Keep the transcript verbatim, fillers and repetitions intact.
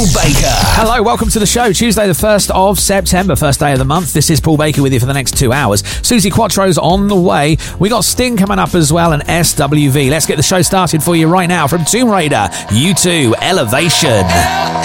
Baker. Hello, welcome to the show. Tuesday the first of September, first day of the month. This is Paul Baker with you for the next two hours. Susie Quattro's on the way. We got Sting coming up as well and S W V. Let's get the show started for you right now from Tomb Raider, U two, Elevation.